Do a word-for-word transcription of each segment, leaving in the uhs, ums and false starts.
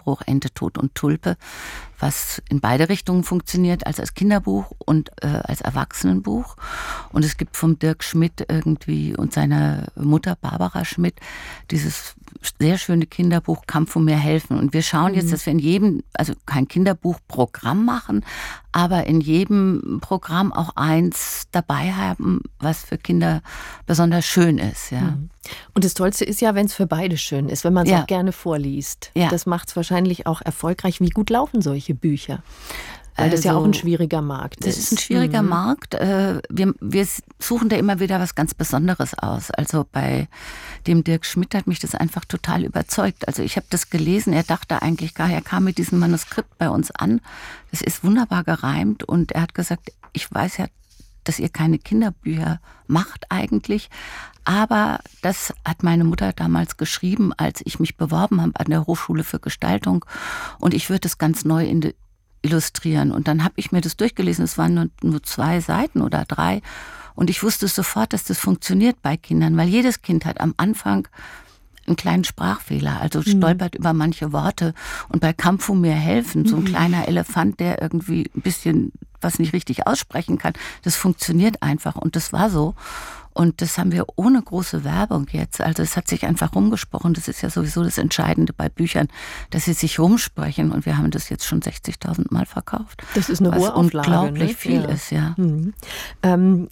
Stimmbruch, Ente, Tod und Tulpe, was in beide Richtungen funktioniert, als als Kinderbuch und äh, als Erwachsenenbuch. Und es gibt vom Dirk Schmidt irgendwie und seiner Mutter Barbara Schmidt dieses sehr schöne Kinderbuch Kampf um mehr helfen. Und wir schauen mhm. jetzt, dass wir in jedem, also kein Kinderbuchprogramm machen, aber in jedem Programm auch eins dabei haben, was für Kinder besonders schön ist. Ja. Mhm. Und das Tollste ist ja, wenn es für beide schön ist, wenn man es ja. auch gerne vorliest. Ja. Das macht es wahrscheinlich auch erfolgreich. Wie gut laufen solche Bücher? Weil also, das ja auch ein schwieriger Markt ist. Das ist ein schwieriger mhm. Markt. Wir, wir suchen da immer wieder was ganz Besonderes aus. Also bei dem Dirk Schmidt hat mich das einfach total überzeugt. Also ich habe das gelesen, er dachte eigentlich gar, er kam mit diesem Manuskript bei uns an. Das ist wunderbar gereimt und er hat gesagt, ich weiß ja, dass ihr keine Kinderbücher macht eigentlich. Aber das hat meine Mutter damals geschrieben, als ich mich beworben habe an der Hochschule für Gestaltung. Und ich würde das ganz neu in die illustrieren. Und dann habe ich mir das durchgelesen, es waren nur, nur zwei Seiten oder drei. Und ich wusste sofort, dass das funktioniert bei Kindern, weil jedes Kind hat am Anfang einen kleinen Sprachfehler, also stolpert mhm. über manche Worte. Und bei Kampf um mehr helfen, so ein mhm. kleiner Elefant, der irgendwie ein bisschen was nicht richtig aussprechen kann, das funktioniert einfach. Und das war so. Und das haben wir ohne große Werbung jetzt. Also es hat sich einfach rumgesprochen. Das ist ja sowieso das Entscheidende bei Büchern, dass sie sich rumsprechen. Und wir haben das jetzt schon sechzigtausend Mal verkauft. Das ist eine was hohe Auflage. Unglaublich ne? viel ja. ist, ja. Mhm. Ähm,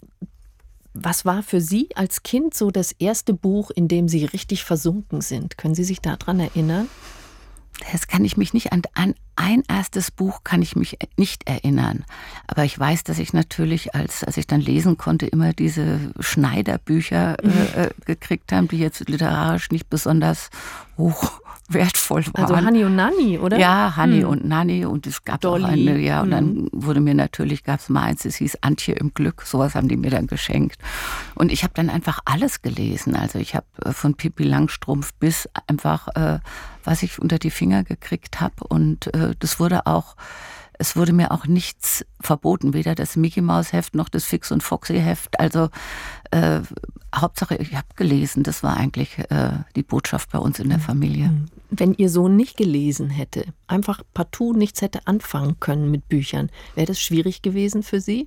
was war für Sie als Kind so das erste Buch, in dem Sie richtig versunken sind? Können Sie sich daran erinnern? Das kann ich mich nicht an, an ein erstes Buch kann ich mich nicht erinnern. Aber ich weiß, dass ich natürlich, als, als ich dann lesen konnte, immer diese Schneiderbücher äh, gekriegt habe, die jetzt literarisch nicht besonders hoch wertvoll waren. Also Hanni und Nanni, oder? Ja, Hanni hm. und Nanni und es gab Dolly. auch eine, ja, und dann hm. wurde mir natürlich, gab es mal eins, es hieß Antje im Glück, sowas haben die mir dann geschenkt. Und ich habe dann einfach alles gelesen, also ich habe von Pippi Langstrumpf bis einfach, äh, was ich unter die Finger gekriegt habe und äh, das wurde auch, es wurde mir auch nichts verboten, weder das Mickey-Maus-Heft noch das Fix- und Foxy-Heft, also äh, Hauptsache, ich habe gelesen, das war eigentlich äh, die Botschaft bei uns in der Familie. Wenn Ihr Sohn nicht gelesen hätte, einfach partout nichts hätte anfangen können mit Büchern, wäre das schwierig gewesen für Sie?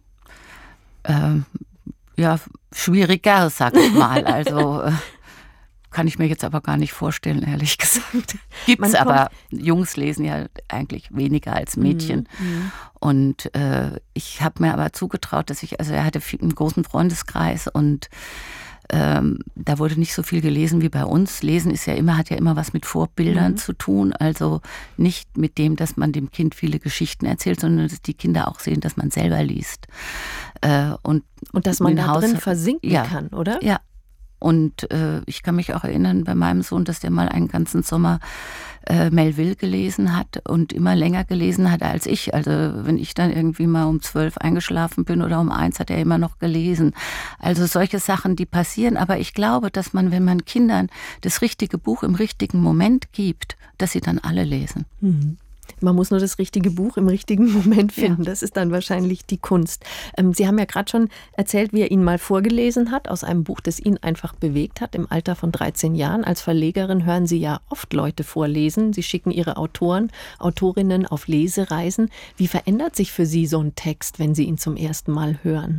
Ähm, ja, schwieriger, sag ich mal, also äh, kann ich mir jetzt aber gar nicht vorstellen, ehrlich gesagt. Gibt's aber, Jungs lesen ja eigentlich weniger als Mädchen. Mhm. Und äh, ich habe mir aber zugetraut, dass ich, also er hatte einen großen Freundeskreis und ähm, da wurde nicht so viel gelesen wie bei uns. Lesen ist ja immer, hat ja immer was mit Vorbildern mhm. zu tun. Also nicht mit dem, dass man dem Kind viele Geschichten erzählt, sondern dass die Kinder auch sehen, dass man selber liest. Äh, und, und dass man da Haus, drin versinken ja, kann, oder? Ja. Und äh, ich kann mich auch erinnern bei meinem Sohn, dass der mal einen ganzen Sommer äh, Melville gelesen hat und immer länger gelesen hat als ich. Also wenn ich dann irgendwie mal um zwölf eingeschlafen bin oder um eins, hat er immer noch gelesen. Also solche Sachen, die passieren. Aber ich glaube, dass man, wenn man Kindern das richtige Buch im richtigen Moment gibt, dass sie dann alle lesen. Mhm. Man muss nur das richtige Buch im richtigen Moment finden. Ja. Das ist dann wahrscheinlich die Kunst. Ähm, Sie haben ja gerade schon erzählt, wie er Ihnen mal vorgelesen hat aus einem Buch, das ihn einfach bewegt hat im Alter von dreizehn Jahren. Als Verlegerin hören Sie ja oft Leute vorlesen. Sie schicken Ihre Autoren, Autorinnen auf Lesereisen. Wie verändert sich für Sie so ein Text, wenn Sie ihn zum ersten Mal hören?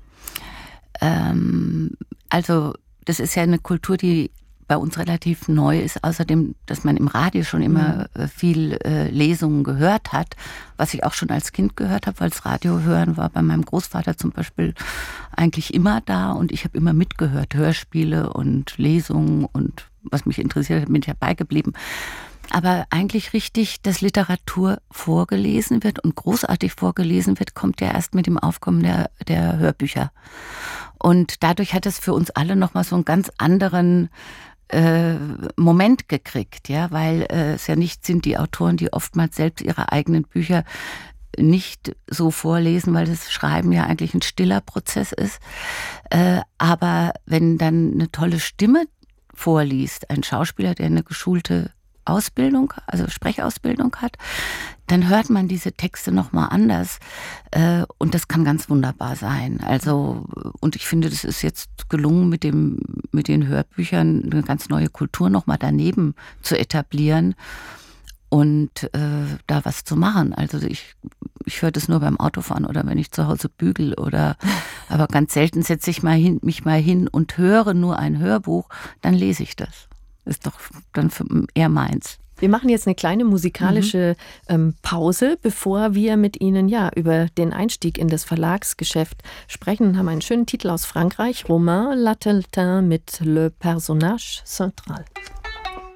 Ähm, also das ist ja eine Kultur, die bei uns relativ neu ist, außerdem, dass man im Radio schon immer mhm. viel äh, Lesungen gehört hat, was ich auch schon als Kind gehört habe, weil das Radio hören war bei meinem Großvater zum Beispiel eigentlich immer da und ich habe immer mitgehört, Hörspiele und Lesungen und was mich interessiert hat, bin ich dabei geblieben. Aber eigentlich richtig, dass Literatur vorgelesen wird und großartig vorgelesen wird, kommt ja erst mit dem Aufkommen der, der Hörbücher. Und dadurch hat es für uns alle nochmal so einen ganz anderen Äh, Moment gekriegt, ja, weil äh, es ja nicht sind die Autoren, die oftmals selbst ihre eigenen Bücher nicht so vorlesen, weil das Schreiben ja eigentlich ein stiller Prozess ist. Äh, aber wenn dann eine tolle Stimme vorliest, ein Schauspieler, der eine geschulte Ausbildung, also Sprechausbildung hat, dann hört man diese Texte nochmal anders äh, und das kann ganz wunderbar sein. Also, und ich finde, das ist jetzt gelungen, mit dem, mit den Hörbüchern eine ganz neue Kultur nochmal daneben zu etablieren. und äh, da was zu machen. Also ich, ich höre das nur beim Autofahren oder wenn ich zu Hause bügel oder, aber ganz selten setze ich mal hin, mich mal hin und höre nur ein Hörbuch, dann lese ich das. Ist doch dann für, eher meins. Wir machen jetzt eine kleine musikalische mhm. ähm, Pause, bevor wir mit Ihnen ja über den Einstieg in das Verlagsgeschäft sprechen und haben einen schönen Titel aus Frankreich, Romain Lateltin mit Le Personnage Central.